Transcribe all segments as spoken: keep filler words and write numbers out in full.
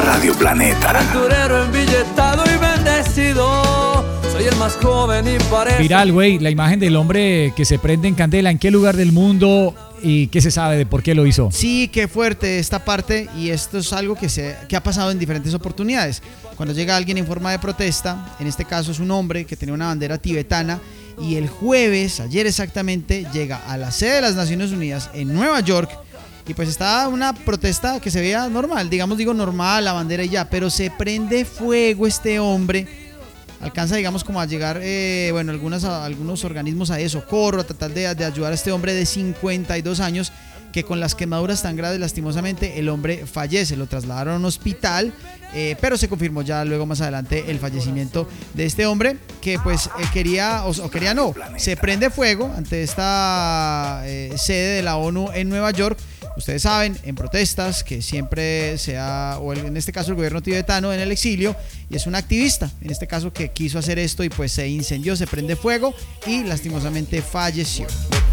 Radio Planeta. Aventurero, embilletado y bendecido. Soy el más joven y parece... Viral, güey, la imagen del hombre que se prende en candela. ¿En qué lugar del mundo y qué se sabe de por qué lo hizo? Sí, qué fuerte esta parte, y esto es algo que, se, que ha pasado en diferentes oportunidades. Cuando llega alguien en forma de protesta, en este caso es un hombre que tenía una bandera tibetana, y el jueves, ayer exactamente, llega a la sede de las Naciones Unidas en Nueva York, y pues está una protesta que se veía normal, digamos, digo normal, la bandera y ya, pero se prende fuego este hombre, alcanza, digamos, como a llegar, eh, bueno, algunas, algunos organismos a eso, socorro, a tratar de, de ayudar a este hombre de cincuenta y dos años, que con las quemaduras tan graves, lastimosamente, el hombre fallece. Lo trasladaron a un hospital, eh, pero se confirmó ya luego más adelante el fallecimiento de este hombre, que pues eh, quería, o, o quería no, se prende fuego ante esta eh, sede de la ONU en Nueva York. Ustedes saben, en protestas, que siempre sea, o en este caso el gobierno tibetano en el exilio, y es un activista, en este caso, que quiso hacer esto y pues se incendió, se prende fuego y lastimosamente falleció.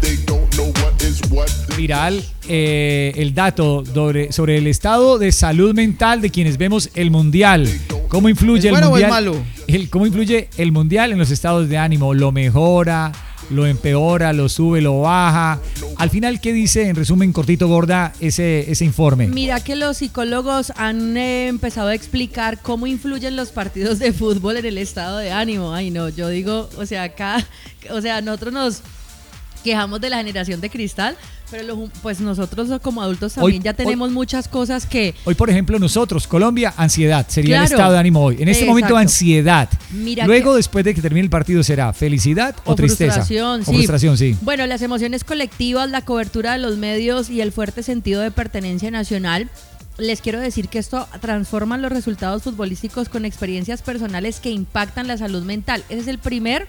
Viral, eh, el dato sobre, sobre el estado de salud mental de quienes vemos el mundial. ¿Cómo influye ¿Es bueno el mundial? o es malo? El, ¿Cómo influye el mundial en los estados de ánimo? ¿Lo mejora? ¿Lo empeora? ¿Lo sube? ¿Lo baja? Al final, ¿qué dice, en resumen cortito, gorda, ese, ese informe? Mira que los psicólogos han eh, empezado a explicar cómo influyen los partidos de fútbol en el estado de ánimo. Ay, no, yo digo, o sea, acá, o sea, nosotros nos quejamos de la generación de cristal, pero los, pues nosotros como adultos también hoy, ya tenemos hoy, muchas cosas que... Hoy, por ejemplo, nosotros, Colombia, ansiedad, sería claro, el estado de ánimo hoy. En este exacto. momento, ansiedad. Mira Luego, que, después de que termine el partido, ¿será felicidad o, o tristeza? Frustración, o sí. frustración, sí. Bueno, las emociones colectivas, la cobertura de los medios y el fuerte sentido de pertenencia nacional. Les quiero decir que esto transforma los resultados futbolísticos con experiencias personales que impactan la salud mental. Ese es el primer...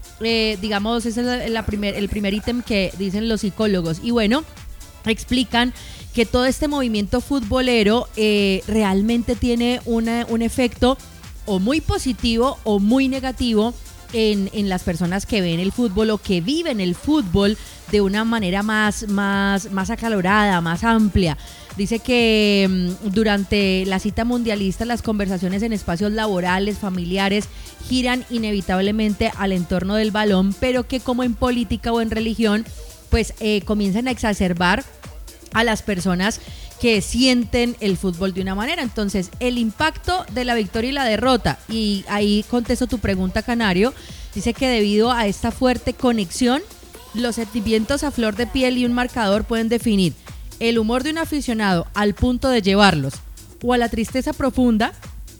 Eh, digamos, ese es la, la primer, el primer ítem que dicen los psicólogos. Y bueno, explican que todo este movimiento futbolero eh, realmente tiene una, un efecto o muy positivo o muy negativo en, en las personas que ven el fútbol o que viven el fútbol de una manera más, más, más acalorada, más amplia. Dice que mmm, durante la cita mundialista las conversaciones en espacios laborales, familiares, giran inevitablemente al entorno del balón, pero que como en política o en religión, pues eh, comienzan a exacerbar a las personas que sienten el fútbol de una manera. Entonces, el impacto de la victoria y la derrota, y ahí contesto tu pregunta, Canario, dice que debido a esta fuerte conexión, los sentimientos a flor de piel y un marcador pueden definir el humor de un aficionado al punto de llevarlos o a la tristeza profunda,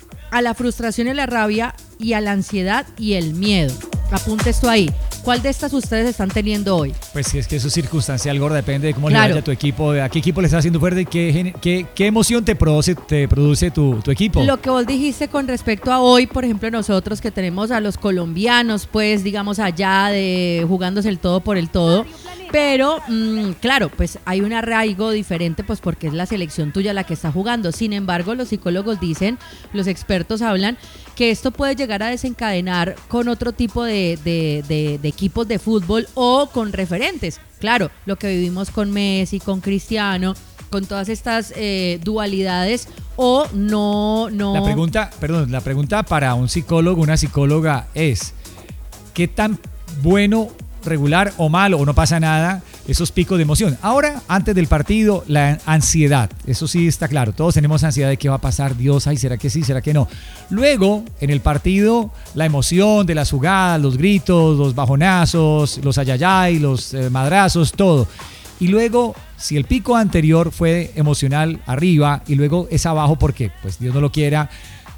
a la frustración y la rabia, y a la ansiedad y el miedo. Apunte esto ahí. ¿Cuál de estas ustedes están teniendo hoy? Pues sí, es que eso es circunstancial, gorda, depende de cómo claro. le vaya a tu equipo, de a qué equipo le estás haciendo fuerte y qué, qué, qué emoción te produce, te produce tu, tu equipo. Lo que vos dijiste con respecto a hoy, por ejemplo, nosotros que tenemos a los colombianos, pues digamos allá de jugándose el todo por el todo, pero mmm, claro, pues hay un arraigo diferente, pues porque es la selección tuya la que está jugando. Sin embargo, los psicólogos dicen, los expertos hablan, que esto puede llegar a desencadenar con otro tipo de, de, de, de equipos de fútbol o con referentes. Claro, lo que vivimos con Messi, con Cristiano, con todas estas eh, dualidades, o no, no... La pregunta, perdón, la pregunta para un psicólogo, una psicóloga es, ¿qué tan bueno, regular o malo, o no pasa nada, esos picos de emoción? Ahora, antes del partido, la ansiedad, eso sí está claro, todos tenemos ansiedad de qué va a pasar, Dios, ay, ¿será que sí, será que no? Luego, en el partido, la emoción de las jugadas, los gritos, los bajonazos, los ayayay, los eh, madrazos, todo. Y luego, si el pico anterior fue emocional arriba y luego es abajo porque, pues Dios no lo quiera,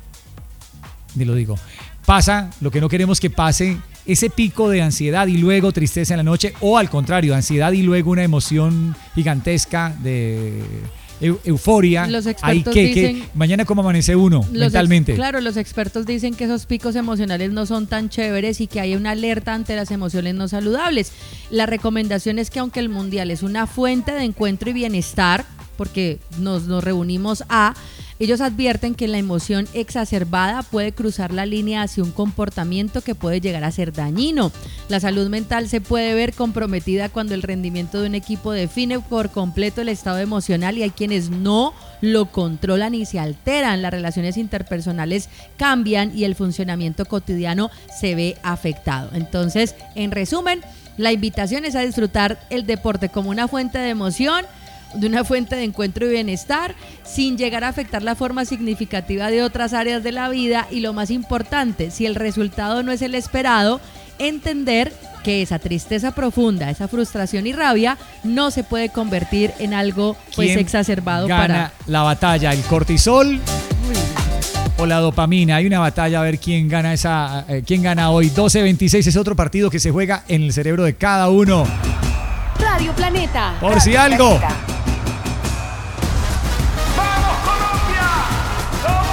ni lo digo, pasa lo que no queremos que pase, ese pico de ansiedad y luego tristeza en la noche, o al contrario, ansiedad y luego una emoción gigantesca de eu, euforia. Los expertos Ahí, ¿qué, dicen, qué? Mañana cómo amanece uno mentalmente. Ex, claro, los expertos dicen que esos picos emocionales no son tan chéveres y que hay una alerta ante las emociones no saludables. La recomendación es que aunque el mundial es una fuente de encuentro y bienestar, porque nos, nos reunimos a... Ellos advierten que la emoción exacerbada puede cruzar la línea hacia un comportamiento que puede llegar a ser dañino. La salud mental se puede ver comprometida cuando el rendimiento de un equipo define por completo el estado emocional, y hay quienes no lo controlan y se alteran, las relaciones interpersonales cambian y el funcionamiento cotidiano se ve afectado. Entonces, en resumen, la invitación es a disfrutar el deporte como una fuente de emoción, de una fuente de encuentro y bienestar, sin llegar a afectar la forma significativa de otras áreas de la vida, y lo más importante, si el resultado no es el esperado, entender que esa tristeza profunda, esa frustración y rabia no se puede convertir en algo pues exacerbado gana para la batalla, el cortisol o la dopamina. Hay una batalla a ver quién gana esa eh, quién gana hoy. doce veintiséis es otro partido que se juega en el cerebro de cada uno. Radio Planeta. Por si algo. Planeta.